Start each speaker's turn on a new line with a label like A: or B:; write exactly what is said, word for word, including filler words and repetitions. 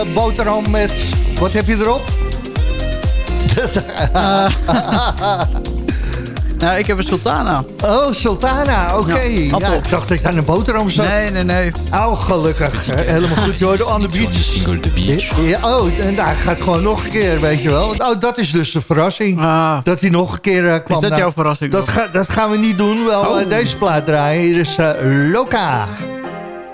A: boterham met... Wat heb je erop?
B: Uh, nou, ik heb een sultana.
A: Oh, sultana, oké. Okay. Ja, ja, ik dacht dat je aan een boterham zat.
B: Nee, nee, nee.
A: Oh, gelukkig. Helemaal goed. Je hoorde on the beach.
C: Single the beach.
A: Ja, oh, en daar gaat gewoon nog een keer, weet je wel. Oh, dat is dus de verrassing.
B: Ah.
A: Dat hij nog een keer uh, kwam.
B: Is dat
A: nou,
B: jouw verrassing?
A: Dat, ga, dat gaan we niet doen. Wel,
B: oh.
A: uh, deze plaat draaien. Hier is uh, Loka.